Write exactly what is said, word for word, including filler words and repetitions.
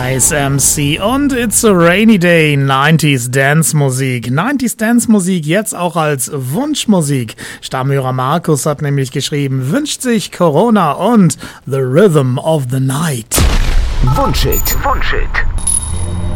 Ice M C und It's a Rainy Day, neunziger Dance Musik. neunziger Dance Musik jetzt auch als Wunschmusik. Stammhörer Markus hat nämlich geschrieben, wünscht sich Corona und The Rhythm of the Night. Wunschhit, Wunschhit.